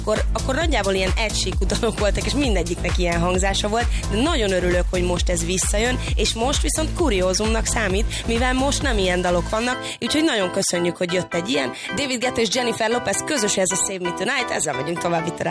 akkor nagyjából ilyen egysíkú dalok voltak, és mindegyiknek ilyen hangzása volt, de nagyon örülök, hogy most ez visszajön, és most viszont kuriózumnak számít, mivel most nem ilyen dalok vannak, úgyhogy nagyon köszönjük, hogy jött egy ilyen. David Guetta és Jennifer Lopez közös ez a Save Me Tonight, ezzel vagyunk tovább itt a